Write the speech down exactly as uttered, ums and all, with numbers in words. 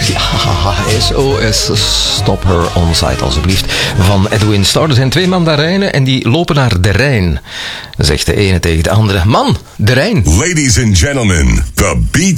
Ja, S O S, stop her on site alsjeblieft. Van Edwin Starr. Er zijn twee mandarijnen en die lopen naar de Rijn. Zegt de ene tegen de andere. Man, de Rijn. Ladies and gentlemen, the Beat